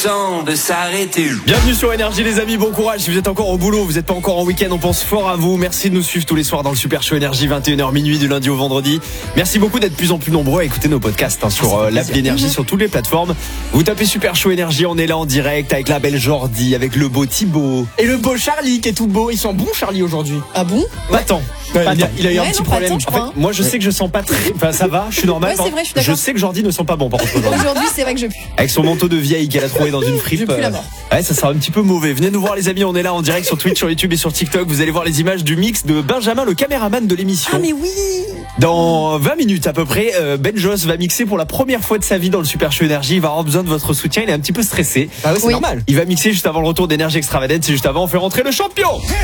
De s'arrêter. Bienvenue sur Énergie les amis, bon courage. Si vous êtes encore au boulot, vous n'êtes pas encore en week-end, on pense fort à vous. Merci de nous suivre tous les soirs dans le Super Show Énergie, 21h minuit du lundi au vendredi. Merci beaucoup d'être de plus en plus nombreux à écouter nos podcasts sur l'appli Énergie sur toutes les plateformes. Vous tapez Super Show Énergie, on est là en direct avec la belle Jordi, avec le beau Thibaut. Et le beau Charlie qui est tout beau. Ils sont bons Charlie aujourd'hui. Ah bon? Pas tant. Il a eu un petit problème. Tant, En fait, moi je sais que je sens pas très. Enfin ça va, je suis normal. Ouais, c'est vrai, je suis d'accord. Je sais que Jordi ne sent pas bon par contre aujourd'hui. Aujourd'hui, c'est vrai que je pue. Avec son manteau de vieille qu'elle a trouvé dans une fripe. Je pue la mort. Ouais, ça sera un petit peu mauvais. Venez nous voir les amis, on est là en direct sur Twitch, sur YouTube et sur TikTok. Vous allez voir les images du mix de Benjamin, le caméraman de l'émission. Ah mais oui. Dans 20 minutes à peu près, Ben Joss va mixer pour la première fois de sa vie dans le Super Show Énergie. Il va avoir besoin de votre soutien, il est un petit peu stressé. Ah oui, c'est normal. Il va mixer juste avant le retour d'Énergie Extravagante. C'est juste avant, on fait rentrer le champion.